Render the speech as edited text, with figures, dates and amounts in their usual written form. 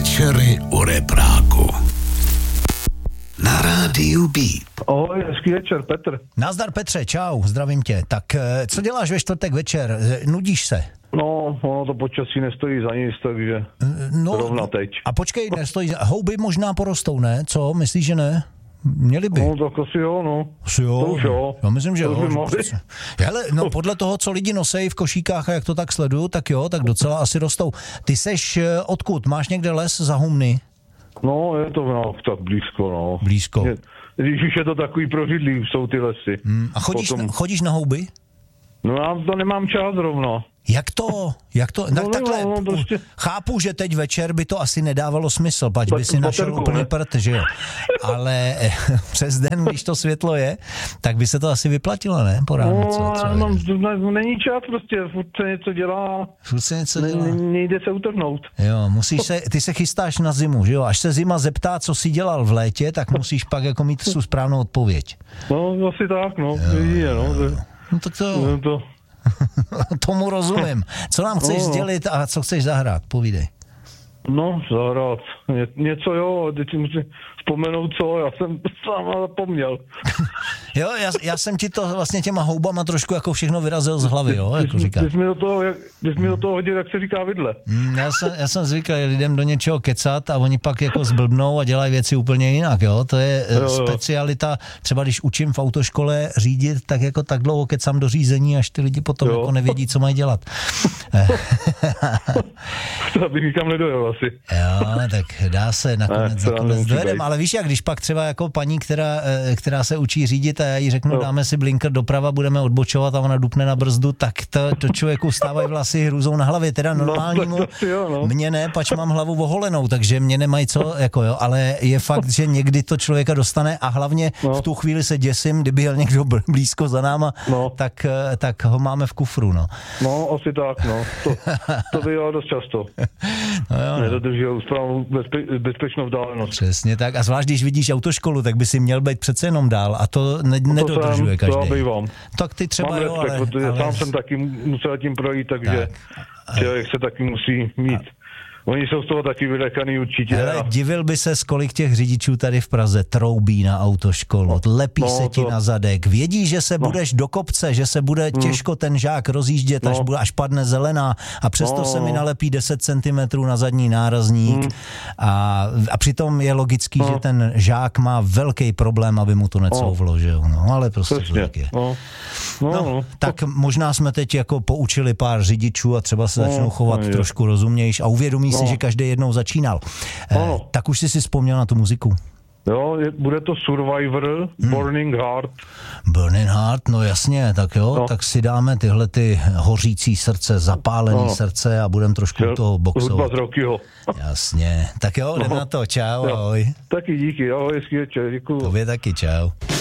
Večery u repráku. Na rádiu Beat. Ahoj, hezký večer, Petr. Nazdar Petře, čau, zdravím tě. Tak co děláš ve čtvrtek večer? Nudíš se? No, ono to počasí nestojí za nic, takže rovna teď. A počkej, nestojí houby možná porostou, ne? Co, myslíš, že ne? Měli by. No, tak asi jo, no. Asi jo. To už jo. Já myslím, že to jo. Hele, no podle toho, co lidi nosejí v košíkách a jak to tak sleduju, tak jo, tak docela asi rostou. Ty seš odkud? Máš někde les za Humny? No, je to tak blízko, no. Blízko. Když už je to takový prožidlý, jsou ty lesy. A chodíš na houby? No já to nemám čas rovno. Jak to? Tak takhle, prostě. Chápu, že teď večer by to asi nedávalo smysl, pač by si našel úplně prd, že jo. Ale přes den, když to světlo je, tak by se to asi vyplatilo, ne? Po ránu, no, není čas prostě, furt se něco dělá. Nejde se utrhnout. Jo, ty se chystáš na zimu, že jo? Až se zima zeptá, co jsi dělal v létě, tak musíš pak jako mít tu správnou odpověď. No, asi tak, no. No tak to... Tomu rozumím. Co nám chceš sdělit a co chceš zahrát? Povídej. No, zahrát. Něco jo, teď si musím vzpomenout co, já jsem sám zapomněl. Jo, já jsem ti to vlastně těma houbama trošku jako všechno vyrazil z hlavy, jo, jako říkáš. Ty jsi mi do toho hodil, jak se říká, vidle. Já jsem zvyklý lidem do něčeho kecat a oni pak jako zblbnou a dělají věci úplně jinak, jo. To je specialita, třeba když učím v autoškole řídit, tak jako tak dlouho kecám do řízení, až ty lidi potom jako nevědí, co mají dělat. To by nikam nedojel asi. Jo, tak dá se nakonec dojedem, ale víš jak, když pak třeba jako paní, která se učí řídit a já jí řeknu, dáme si blinker doprava, budeme odbočovat a ona dupne na brzdu, tak to člověku stávají vlasy hrůzou na hlavě, teda normálnímu mě ne, pač mám hlavu oholenou, takže mě nemají co, jako jo, ale je fakt, že někdy to člověka dostane a hlavně v tu chvíli se děsím, kdyby jel někdo blízko za náma, tak ho máme v kufru, no. No, asi tak, no. To bývá dost často. Nedodržujou správnou bezpečnou vzdálenost. Přesně tak. A zvlášť, když vidíš autoškolu, tak by si měl být přece jenom dál a to nedodržuje každý. To bývám. Tak ty třeba mám respekt, protože sám jsem taky musel tím projít, takže člověk se taky musí mít. Oni jsou z toho taky vylekaný určitě. Hele, divil by se, kolik těch řidičů tady v Praze troubí na autoškolu, lepí se ti na zadek, vědí, že se budeš do kopce, že se bude těžko ten žák rozjíždět, až padne zelená a přesto se mi nalepí 10 cm na zadní nárazník a přitom je logický, že ten žák má velký problém, aby mu to necouvlo, že jo, no, ale prostě to tak je. Tak možná jsme teď jako poučili pár řidičů a třeba se začnou chovat trošku rozumnějš a uvědomí si, že každý jednou začínal. Tak už jsi si vzpomněl na tu muziku? Jo, bude to Survivor, Burning Heart. Burning Heart, no jasně, tak jo, tak si dáme tyhle ty hořící srdce, zapálený srdce a budeme trošku toho boxovat. Hudba z Rockyho. Jasně, tak jo, jdem na to, čau, ahoj. Taky díky, ahoj, hezký večer, děkuju. Tobě taky, čau.